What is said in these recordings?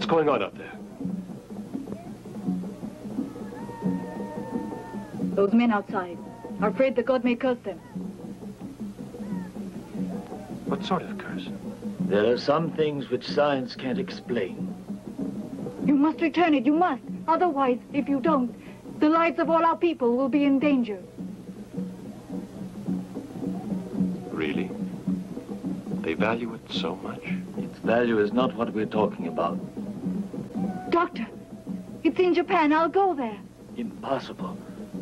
What's going on out there? Those men outside are afraid the god may curse them. What sort of curse? There are some things which science can't explain. You must return it, you must. Otherwise, if you don't, the lives of all our people will be in danger. Really? They value it so much? Its value is not what we're talking about. Doctor, it's in Japan. I'll go there. Impossible.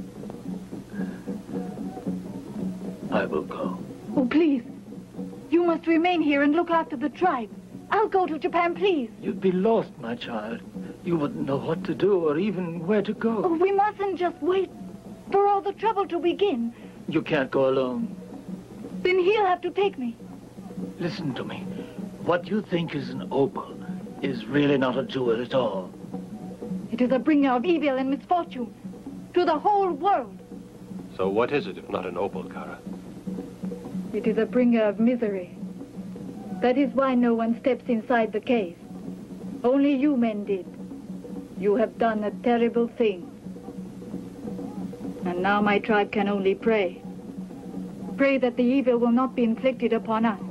I will go. Oh, please. You must remain here and look after the tribe. I'll go to Japan, please. You'd be lost, my child. You wouldn't know what to do or even where to go. Oh, we mustn't just wait for all the trouble to begin. You can't go alone. Then he'll have to take me. Listen to me. What you think is an opal is really not a jewel at all. It is a bringer of evil and misfortune to the whole world. So what is it if not an opal, Kara? It is a bringer of misery. That is why no one steps inside the cave. Only you men did. You have done a terrible thing. And now my tribe can only pray. Pray that the evil will not be inflicted upon us.